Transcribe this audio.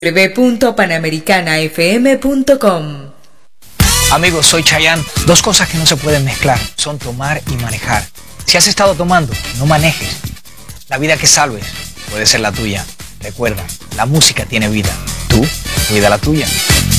www.panamericanafm.com. Amigos, soy Chayanne. Dos cosas que no se pueden mezclar son tomar y manejar. Si has estado tomando, no manejes. La vida que salves puede ser la tuya. Recuerda, la música tiene vida. Tú, cuida la tuya.